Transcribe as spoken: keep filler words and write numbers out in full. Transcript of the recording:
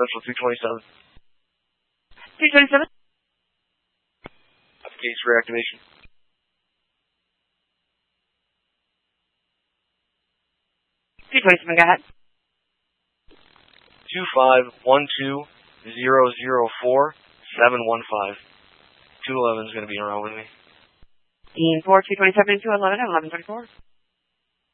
Central two twenty-seven. two twenty-seven. Gates reactivation. two twenty-seven, go ahead. two five one two zero zero four seven one five. two eleven is going to be around with me. Team four, two twenty-seven, two eleven, eleven thirty-four.